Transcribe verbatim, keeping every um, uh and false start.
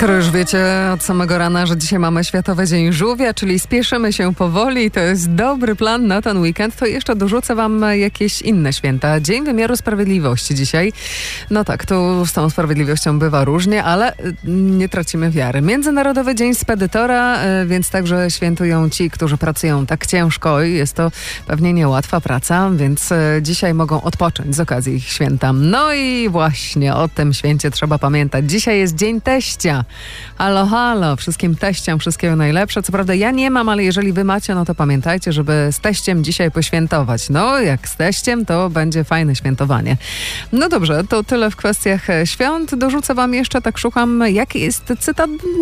Skoro już wiecie od samego rana, że dzisiaj mamy Światowy Dzień Żółwia, czyli spieszymy się powoli, to jest dobry plan na ten weekend, to jeszcze dorzucę wam jakieś inne święta. Dzień Wymiaru Sprawiedliwości dzisiaj. No tak, tu z tą sprawiedliwością bywa różnie, ale nie tracimy wiary. Międzynarodowy Dzień Spedytora, więc także świętują ci, którzy pracują tak ciężko i jest to pewnie niełatwa praca, więc dzisiaj mogą odpocząć z okazji ich święta. No i właśnie o tym święcie trzeba pamiętać. Dzisiaj jest Dzień Teścia. Halo, halo, wszystkim teściom wszystkiego najlepsze. Co prawda ja nie mam, ale jeżeli wy macie, no to pamiętajcie, żeby z teściem dzisiaj poświętować. No, jak z teściem, to będzie fajne świętowanie. No dobrze, to tyle w kwestiach świąt. Dorzucę wam jeszcze, tak szukam, jaki jest cytat